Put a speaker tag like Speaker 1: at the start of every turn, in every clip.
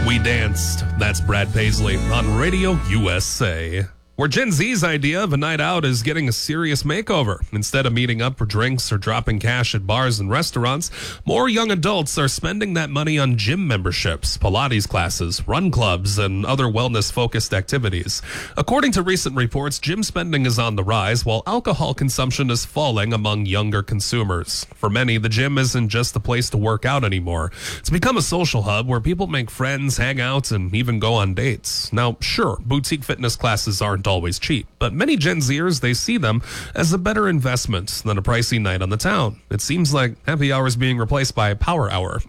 Speaker 1: We Danced. That's Brad Paisley on Radio USA. Where Gen Z's idea of a night out is getting a serious makeover. Instead of meeting up for drinks or dropping cash at bars and restaurants, more young adults are spending that money on gym memberships, Pilates classes, run clubs, and other wellness-focused activities. According to recent reports, gym spending is on the rise, while alcohol consumption is falling among younger consumers. For many, the gym isn't just a place to work out anymore. It's become a social hub where people make friends, hang out, and even go on dates. Now, sure, boutique fitness classes aren't always cheap, but many Gen Zers, they see them as a better investment than a pricey night on the town. It seems like happy hour is being replaced by power hour.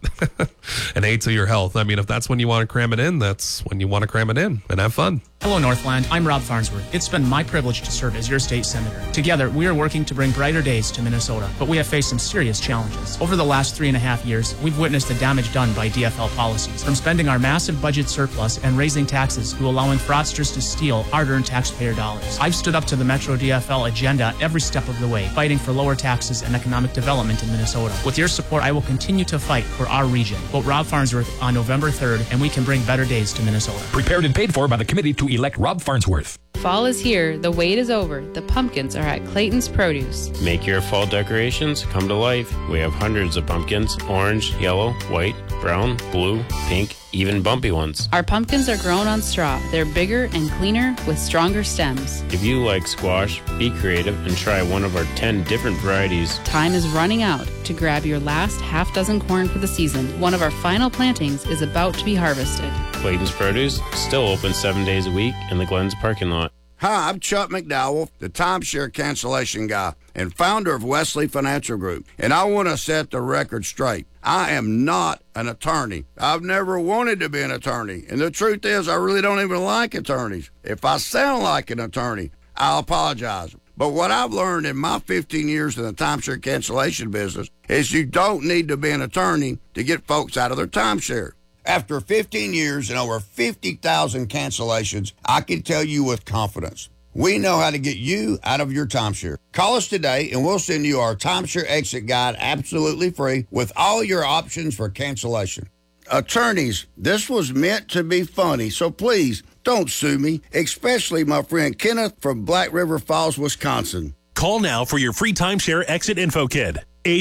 Speaker 1: And A to your health. I mean, if that's when you want to cram it in, that's when you want to cram it in and have fun.
Speaker 2: Hello, Northland. I'm Rob Farnsworth. It's been my privilege to serve as your state senator. Together, we are working to bring brighter days to Minnesota, but we have faced some serious challenges. Over the last 3.5 years, we've witnessed the damage done by DFL policies, from spending our massive budget surplus and raising taxes to allowing fraudsters to steal hard-earned taxpayer dollars. I've stood up to the Metro DFL agenda every step of the way, fighting for lower taxes and economic development in Minnesota. With your support, I will continue to fight for our region. Vote Rob Farnsworth on November 3rd, and we can bring better days to Minnesota.
Speaker 3: Prepared and paid for by the committee to elect Rob Farnsworth.
Speaker 4: Fall is here. The wait is over. The pumpkins are at Clayton's Produce.
Speaker 5: Make your fall decorations come to life. We have hundreds of pumpkins: orange, yellow, white, brown, blue, pink, even bumpy ones.
Speaker 4: Our pumpkins are grown on straw. They're bigger and cleaner with stronger stems.
Speaker 5: If you like squash, be creative and try one of our 10 different varieties.
Speaker 4: Time is running out to grab your last half dozen corn for the season. One of our final plantings is about to be harvested.
Speaker 5: Clayton's Produce, still open 7 days a week in the Glens parking lot.
Speaker 6: Hi, I'm Chuck McDowell, the timeshare cancellation guy and founder of Wesley Financial Group, and I want to set the record straight. I am not an attorney. I've never wanted to be an attorney, and the truth is I really don't even like attorneys. If I sound like an attorney, I'll apologize. But what I've learned in my 15 years in the timeshare cancellation business is you don't need to be an attorney to get folks out of their timeshare. After 15 years and over 50,000 cancellations, I can tell you with confidence, we know how to get you out of your timeshare. Call us today and we'll send you our timeshare exit guide absolutely free with all your options for cancellation. Attorneys, this was meant to be funny, so please don't sue me, especially my friend Kenneth from Black River Falls, Wisconsin.
Speaker 7: Call now for your free timeshare exit info kit.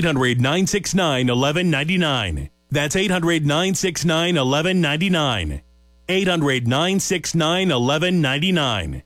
Speaker 7: 800-969-1199. That's 800-969-1199. 800-969-1199.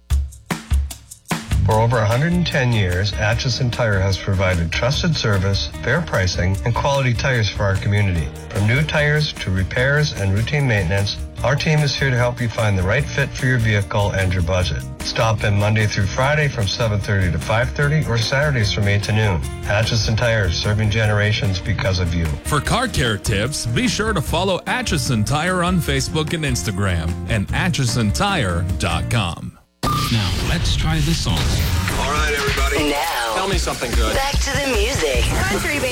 Speaker 8: For over 110 years, Atchison Tire has provided trusted service, fair pricing, and quality tires for our community. From new tires to repairs and routine maintenance, our team is here to help you find the right fit for your vehicle and your budget. Stop in Monday through Friday from 7:30 to 5:30 or Saturdays from 8 to noon. Atchison Tires, serving generations because of you.
Speaker 9: For car care tips, be sure to follow Atchison Tire on Facebook and Instagram and AtchisonTire.com.
Speaker 3: Now, let's try this song.
Speaker 10: All right, everybody.
Speaker 11: Now,
Speaker 10: tell me something good.
Speaker 11: Back to the music.
Speaker 12: Country, baby.